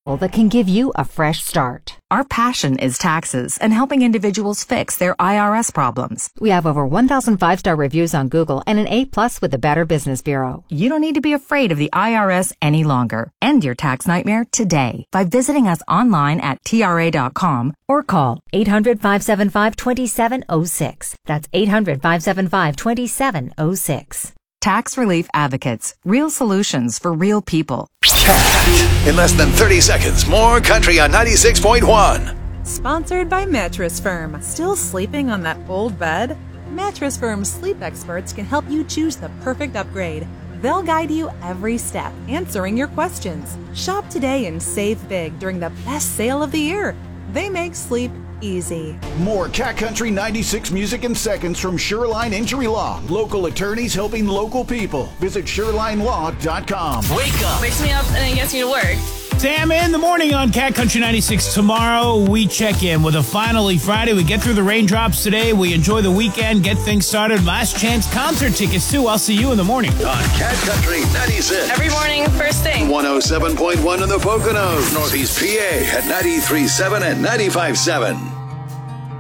that can give you a fresh start. Our passion is taxes and helping individuals fix their IRS problems. We have over 1,000 5-star reviews on Google and an A+ with the Better Business Bureau. You don't need to be afraid of the IRS any longer. End your tax nightmare today by visiting us online at TRA.com or call 800-575-2706. That's 800-575-2706. Tax Relief Advocates. Real solutions for real people. Cat. In less than 30 seconds, more country on 96.1. Sponsored by Mattress Firm. Still sleeping on that old bed? Mattress Firm's sleep experts can help you choose the perfect upgrade. They'll guide you every step, answering your questions. Shop today and save big during the best sale of the year. They make sleep easy. More Cat Country 96 music in seconds from Shoreline Injury Law. Local attorneys helping local people. Visit ShorelineLaw.com. Wake up. Wakes me up and then gets me to work. Sam in the morning on Cat Country 96. Tomorrow we check in with a Finally Friday. We get through the raindrops today. We enjoy the weekend, get things started. Last chance concert tickets too. I'll see you in the morning. On Cat Country 96. Every morning, first thing. 107.1 in the Poconos. Northeast PA at 93.7 and 95.7.